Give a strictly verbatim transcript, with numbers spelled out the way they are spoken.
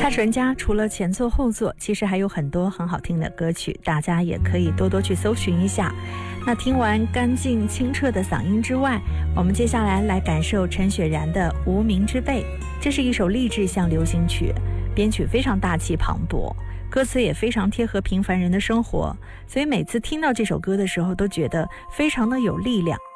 蔡淳佳除了前作后作，其实还有很多很好听的歌曲，大家也可以多多去搜寻一下。那听完干净清澈的嗓音之外，我们接下来来感受陈雪然的《无名之辈》。这是一首励志向流行曲，编曲非常大气磅礴，歌词也非常贴合平凡人的生活，所以每次听到这首歌的时候都觉得非常的有力量。